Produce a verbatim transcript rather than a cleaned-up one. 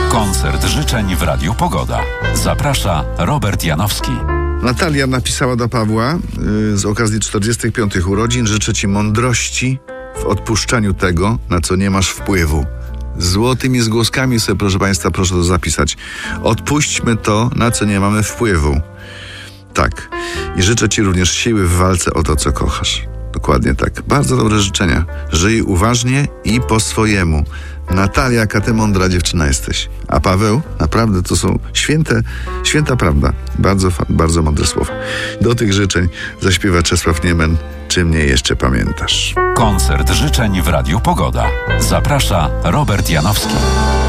Koncert życzeń w Radiu Pogoda. Zaprasza Robert Janowski. Natalia napisała do Pawła yy, z okazji czterdziestych piątych urodzin: życzę ci mądrości w odpuszczaniu tego, na co nie masz wpływu. Złotymi zgłoskami sobie, proszę Państwa, proszę to zapisać. Odpuśćmy to, na co nie mamy wpływu. Tak. I życzę ci również siły w walce o to, co kochasz. Dokładnie tak. Bardzo dobre życzenia. Żyj uważnie i po swojemu. Natalia, jaka ty mądra dziewczyna jesteś. A Paweł, naprawdę to są święte, święta prawda. Bardzo, bardzo mądre słowa. Do tych życzeń zaśpiewa Czesław Niemen. Czy mnie jeszcze pamiętasz? Koncert życzeń w Radiu Pogoda. Zaprasza Robert Janowski.